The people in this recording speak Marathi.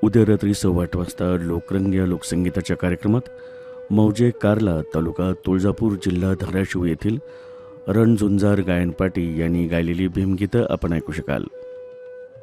उद्या रात्री 8:15 वाजता लोकरंग या लोकसंगीताच्या कार्यक्रमात मौजे कार्ला, तालुका तुळजापूर, जिल्हा धाराशिव येथील रणझुंजार गायन पाटी यांनी गायलेली भीमगीतं आपण ऐकू शकाल.